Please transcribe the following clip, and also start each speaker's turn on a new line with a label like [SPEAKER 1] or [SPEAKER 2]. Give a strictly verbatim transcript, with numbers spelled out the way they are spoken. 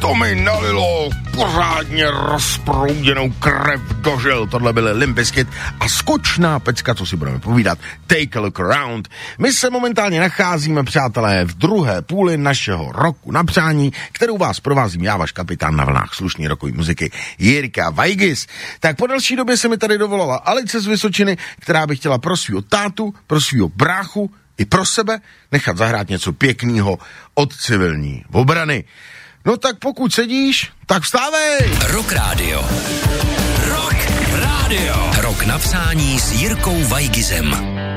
[SPEAKER 1] to mi nalilo pořádně rozprouděnou krev do žil. Tohle byly Limp Bizkit a skočná pecka, co si budeme povídat, Take a Look Around. My se momentálně nacházíme, přátelé, v druhé půli našeho roku na přání, kterou vás provázím já, váš kapitán na vlnách slušný rokový muziky Jirka Vajgis. Tak po další době se mi tady dovolala Alice z Vysočiny, která by chtěla pro svýho tátu, pro svýho bráchu i pro sebe nechat zahrát něco pěkného od civilní obrany. No tak pokud sedíš, tak vstávej!
[SPEAKER 2] Rock Radio. Rock Radio. Rock na přání s Jirkou Vajgizem.